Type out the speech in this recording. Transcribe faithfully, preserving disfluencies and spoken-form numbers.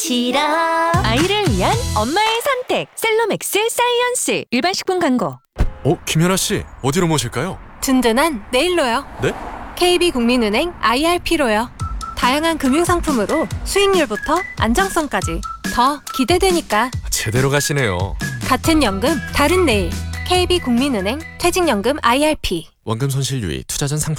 싫어. 아이를 위한 엄마의 선택 셀로맥스 사이언스. 일반 식품 광고. 어, 김연아 씨, 어디로 모실까요? 든든한 내일로요. 네? 케이비국민은행 아이알피로요. 다양한 금융상품으로 수익률부터 안정성까지 더 기대되니까. 제대로 가시네요. 같은 연금 다른 내일. 케이비국민은행 퇴직연금 아이알피. 원금 손실 유의, 투자 전 상품